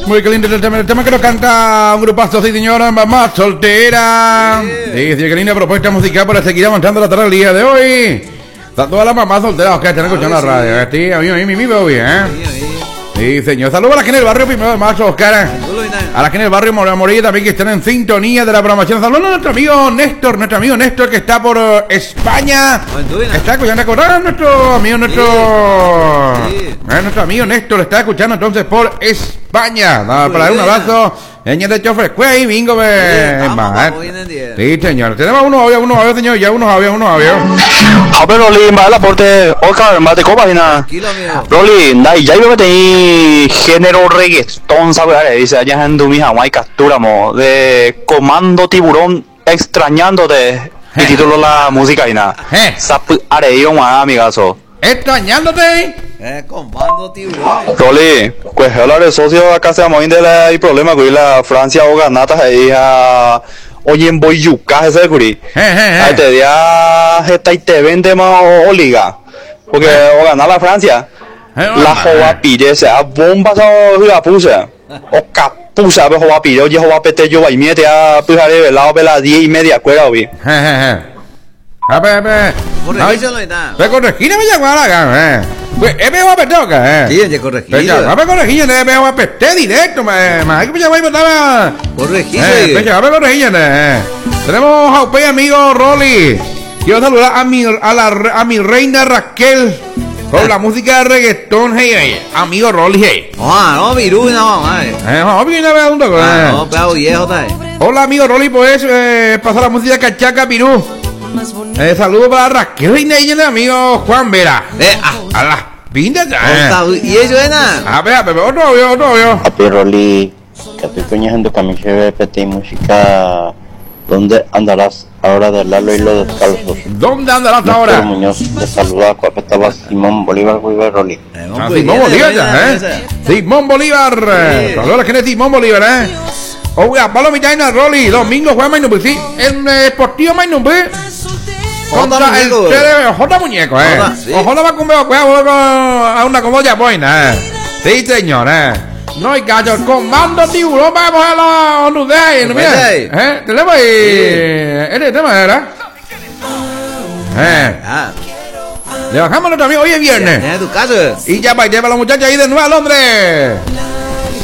Muy caliente el tema que nos canta un grupazo, sí señora, mamá soltera. Sí, qué linda propuesta musical para seguir avanzando la tarde del día de hoy. Están todas las mamás solteras que están escuchando la radio. Sí, a mí me veo bien, Sí, señor. Saludos a la gente del barrio primero de marzo, Oscar. A la gente del barrio Morilla también que están en sintonía de la programación. Saludos a nuestro amigo Néstor que está por España. Está escuchando a nuestro amigo Néstor está escuchando entonces por España. Para dar un abrazo. Señor de chofer, güey, bingo, sí, señor. Tenemos unos avios, señor, ya unos avios. A ver, Rolly, más el aporte, Oscar, más de copas y nada. Rolly, ya iba a tener género reggaetón, ¿sabes? Dice, allá en Dumi, Hawái, capturamos de Comando Tiburón, extrañándote. Y título la música y nada. Areo, más, amigazo. ¿Extrañándote? Comando Tiburón. Rolly, pues hablar de socio acá se llama el problema con la Francia o ganatas ahí a oye en Boyuca ese curi. Ahí te dia esta y te vende más o liga. Porque o ganar la Francia. La joa pide se a bomba o la puse. O capusa be joa pide, oye joa pete yo y mete a pujare velado pela 10:30 cuera obi. A ver. Corregir me llama la pues es mejor me toca, Sí, de corregir. A ver, corregir, es mejor me directo, hay que me llamar y me corregir. A ver, corregir, tenemos a un amigo Rolly. Quiero saludar a mi reina Raquel con la música de reggaetón, hey, amigo Rolly, hey. No, Virú, no, pero viejo, hola, amigo Rolly, pues pasar la música cachaca, Pirú. Saludos para Raquel y el amigo Juan Vera. A las pintas. ¿Y eso es nada? A ver, otro obvio. Papi Rolly, que estoy coñando también se ve PT música. ¿Dónde andarás ahora de Lalo y los descalzos? ¿Dónde andarás ahora? Muñoz, te saluda, que estaba Simón Bolívar, Rolly. Simón Bolívar, Simón Bolívar. Saludos a la gente de Simón Bolívar, Oiga, palomita en Rolly, domingo juega Mainumbe, sí. En Sportivo Mainumbe. Contra el J Muñeco, Ojalá va a comer a una comodia buena, Sí, señor, No hay gallo, Comando Tiburón, vamos a la ONUDE, tenemos ahí. Este tema era. Le bajamos nuestro amigo, hoy es viernes. En tu casa. Y ya va, lleva a la muchacha ahí de nuevo a Londres.